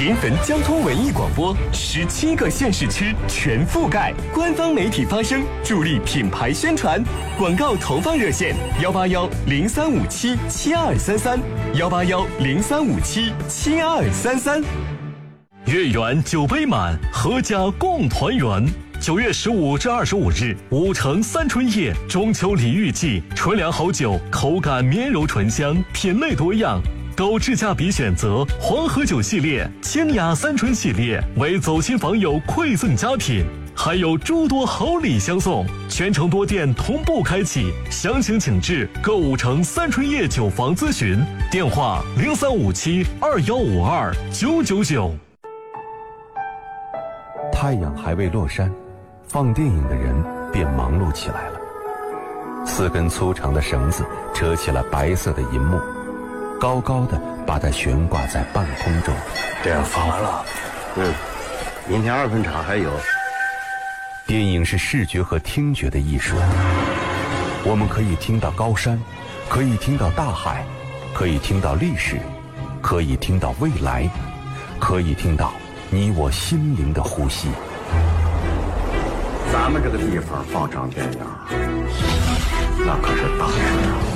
临汾交通文艺广播，17个县市区全覆盖，官方媒体发声，助力品牌宣传。广告投放热线：18103577233，18103577233。 月圆酒杯满，阖家共团圆。9月15至25日，5城三春夜中秋礼遇季，纯粮好酒，口感绵柔醇香，品类多样。购智驾比选择黄河酒系列、清雅三春系列，为走亲访友馈赠佳品，还有诸多好礼相送。全城多店同步开启，详情请至购5城三春夜酒房咨询，电话035721529999。 太阳还未落山，放电影的人便忙碌起来了。4根粗长的绳子扯起了白色的银幕，高高的把它悬挂在半空中。 这样放完了，明天2分场还有。 电影是视觉和听觉的艺术，我们可以听到高山，可以听到大海，可以听到历史，可以听到未来，可以听到你我心灵的呼吸。 咱们这个地方放场电影，那可是大事啊。